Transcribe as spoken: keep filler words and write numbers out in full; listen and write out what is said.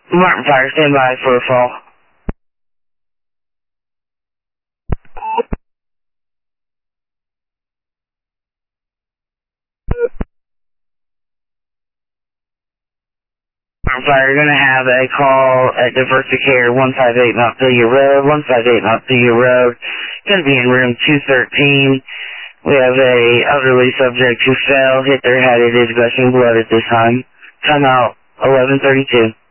Martin Fire, stand by for a fall. Martin Fire, you're going to have a call at Diversicare one five eight Montpelier Road, one five eight Montpelier Road. Going to be in room two thirteen. We have a elderly subject who fell, hit their head. It is gushing blood at this time. Time out, eleven thirty-two.